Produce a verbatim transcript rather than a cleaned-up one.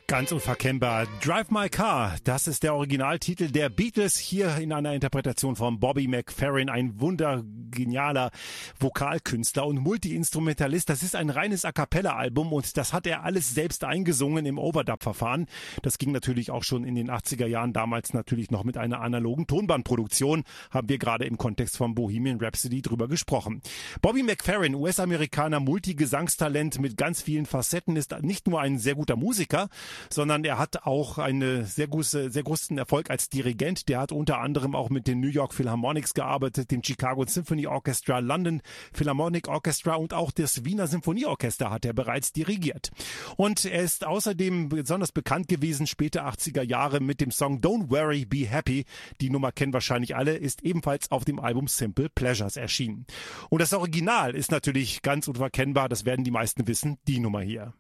Ganz unverkennbar. Drive My Car, das ist der Originaltitel der Beatles, hier in einer Interpretation von Bobby McFerrin, ein wundergenialer Vokalkünstler und Multi-Instrumentalist. Das ist ein reines A-Cappella-Album und das hat er alles selbst eingesungen im Overdub-Verfahren. Das ging natürlich auch schon in den achtziger Jahren, damals natürlich noch mit einer analogen Tonbandproduktion, haben wir gerade im Kontext von Bohemian Rhapsody drüber gesprochen. Bobby McFerrin, U S-Amerikaner, Multigesangstalent mit ganz vielen Facetten, ist nicht nur ein sehr guter Musiker, sondern er hat auch einen sehr, große, sehr großen Erfolg als Dirigent. Der hat unter anderem auch mit den New York Philharmonics gearbeitet, dem Chicago Symphony Orchestra, London Philharmonic Orchestra und auch das Wiener Symphonieorchester hat er bereits dirigiert. Und er ist außerdem besonders bekannt gewesen, späte achtziger Jahre, mit dem Song Don't Worry, Be Happy. Die Nummer kennen wahrscheinlich alle, ist ebenfalls auf dem Album Simple Pleasures erschienen. Und das Original ist natürlich ganz unverkennbar, das werden die meisten wissen, die Nummer hier.